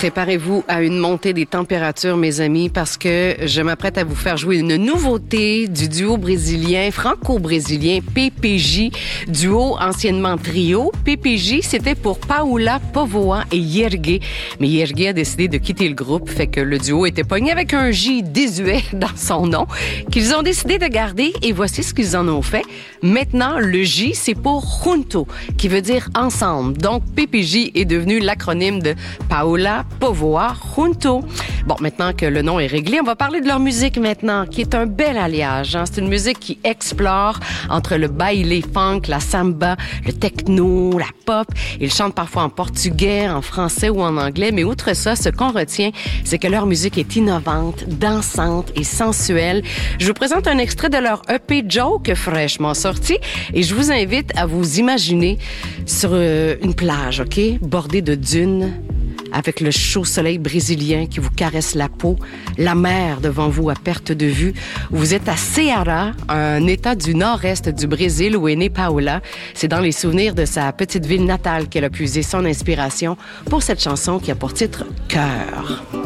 Préparez-vous à une montée des températures, mes amis, parce que je m'apprête à vous faire jouer une nouveauté du duo brésilien, franco-brésilien PPJ, duo anciennement trio. PPJ, c'était pour Paula Póvoa et Yergué. Mais Yergué a décidé de quitter le groupe, fait que le duo était pogné avec un J désuet dans son nom, qu'ils ont décidé de garder, et voici ce qu'ils en ont fait. Maintenant, le J, c'est pour Junto, qui veut dire ensemble. Donc, PPJ est devenu l'acronyme de Paula Póvoa Junto. Bon, maintenant que le nom est réglé, on va parler de leur musique maintenant, qui est un bel alliage. C'est une musique qui explore entre le baile funk, la samba, le techno, la pop. Ils chantent parfois en portugais, en français ou en anglais, mais outre ça, ce qu'on retient, c'est que leur musique est innovante, dansante et sensuelle. Je vous présente un extrait de leur EP Joke, fraîchement sorti, et je vous invite à vous imaginer sur une plage, OK? Bordée de dunes, avec le chaud soleil brésilien qui vous caresse la peau, la mer devant vous à perte de vue. Vous êtes à Ceará, un état du nord-est du Brésil où est née Paula. C'est dans les souvenirs de sa petite ville natale qu'elle a puisé son inspiration pour cette chanson qui a pour titre « Cœur ».